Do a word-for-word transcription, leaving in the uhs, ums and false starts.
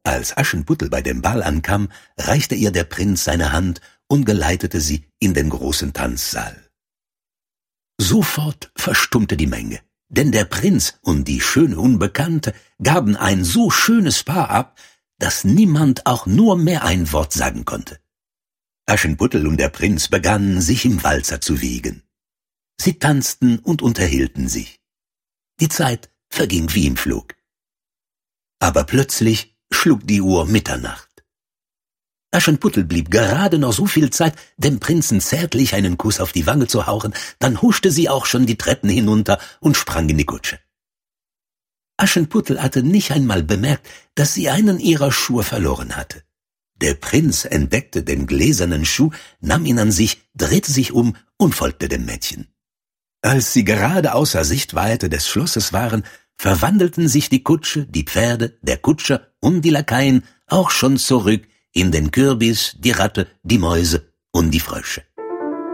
Als Aschenputtel bei dem Ball ankam, reichte ihr der Prinz seine Hand und geleitete sie in den großen Tanzsaal. Sofort verstummte die Menge, denn der Prinz und die schöne Unbekannte gaben ein so schönes Paar ab, dass niemand auch nur mehr ein Wort sagen konnte. Aschenputtel und der Prinz begannen, sich im Walzer zu wiegen. Sie tanzten und unterhielten sich. Die Zeit verging wie im Flug. Aber plötzlich schlug die Uhr Mitternacht. Aschenputtel blieb gerade noch so viel Zeit, dem Prinzen zärtlich einen Kuss auf die Wange zu hauchen, dann huschte sie auch schon die Treppen hinunter und sprang in die Kutsche. Aschenputtel hatte nicht einmal bemerkt, dass sie einen ihrer Schuhe verloren hatte. Der Prinz entdeckte den gläsernen Schuh, nahm ihn an sich, drehte sich um und folgte dem Mädchen. Als sie gerade außer Sichtweite des Schlosses waren, verwandelten sich die Kutsche, die Pferde, der Kutscher und die Lakaien auch schon zurück in den Kürbis, die Ratte, die Mäuse und die Frösche.